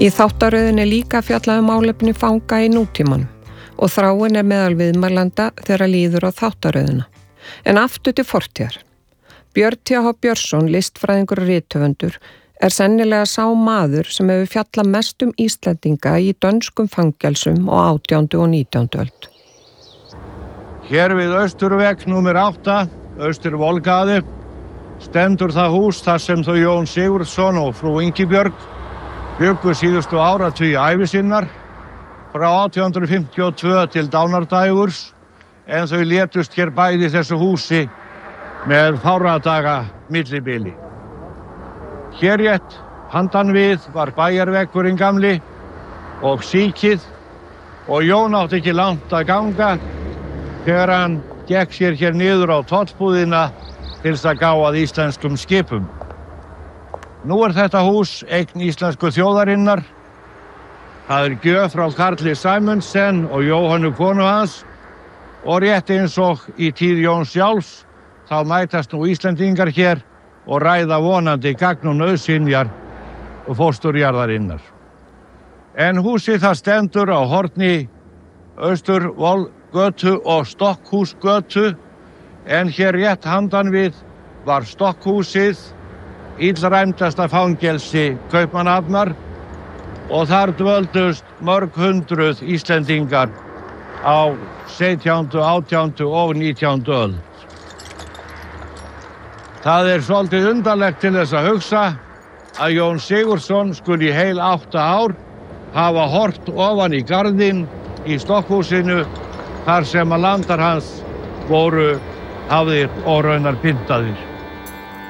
Í þáttaröðinni líka fjallaði málefni fanga í nútímanum og Þráin meðal viðmælanda þegar líður á þáttaröðina. En aftur til fortíðar. Björn T.H. Björnsson, listfræðingur og rithöfundur, sennilega sá maður sem hefur fjallað mest Íslendinga í dönskum fangelsum á 18. og 19. öld. Hér við Austurveg númer 8, Austurvolgade, stendur það hús þar sem þau Jón Sigurðsson og frú Ingibjörg bjuggu síðustu áratugi ævi sinnar frá 1852 til dánardægurs, en þau létust hér bæði í þessu húsi með fáradaga millibili. Hér rétt handan við var bæjarveggurinn gamli og síkið og Jón átti ekki langt að ganga þegar hann gekk sér hér niður á tollbúðina til þess að gá að íslenskum skipum. Nú þetta hús eign íslensku þjóðarinnar. Það gjöf frá Karli Sæmundsen og Jóhannu konu hans og rétt eins og í tíð Jóns sjálfs þá mætast nú Íslendingar hér og ræða vonandi gagn og nauðsynjar og fósturjarðarinnar. En húsið það stendur á horni Austurvolgötu og Stokkhúsgötu, en hér rétt handan við var Stokkhúsið, illræmdasta fangelsi Kaupmannahafnar, og þar dvöldust mörg hundruð Íslendingar á 17., 18. og 19. öld. Það svolítið undarlegt til þess að hugsa að Jón Sigurðsson skuli í heil 8 ár hafa hort ofan í garðinn í Stokkhúsinu þar sem að landar hans voru hafðir og raunar pyntaðir.